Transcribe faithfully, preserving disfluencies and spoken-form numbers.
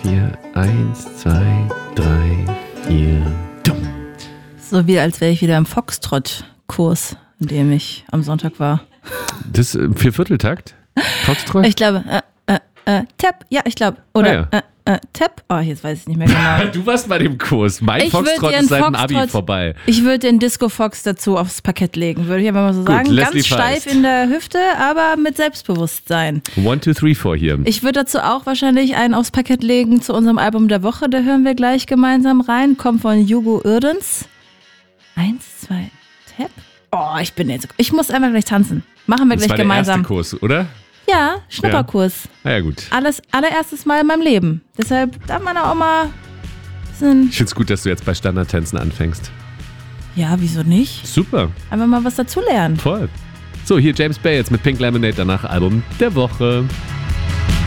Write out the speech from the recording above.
vier. Eins, zwei, drei, vier. Dumm. So wie als wäre ich wieder im Foxtrott-Kurs, in dem ich am Sonntag war. Das äh, Viervierteltakt? Foxtrott? Ich glaube, äh, äh, äh, Tap, ja, ich glaube. Oder Ah, ja. äh, äh, Tap, oh, jetzt weiß ich nicht mehr genau. Du warst bei dem Kurs. Mein Ich würd Foxtrott dir ist seit dem einen Abi Foxtrott- vorbei. Ich würde den Disco Fox dazu aufs Parkett legen, würde ich aber mal so Gut, sagen. Leslie Ganz steif Feist. in der Hüfte, aber mit Selbstbewusstsein. One, two, three, four hier. Ich würde dazu auch wahrscheinlich einen aufs Parkett legen zu unserem Album der Woche. Da hören wir gleich gemeinsam rein. Kommt von Hugo Irdens. Eins, zwei, Tap. Oh, ich bin jetzt. Ich muss einfach gleich tanzen. Machen wir Das gleich war der gemeinsam. erste Kurs, oder? Ja, Schnupperkurs. Na ja, gut. Alles allererstes Mal in meinem Leben. Deshalb darf man auch mal ein bisschen. Ich find's gut, dass du jetzt bei Standardtänzen anfängst. Ja, wieso nicht? Super, Einfach mal was dazulernen. voll. So, hier James Bay jetzt mit Pink Lemonade, danach Album der Woche.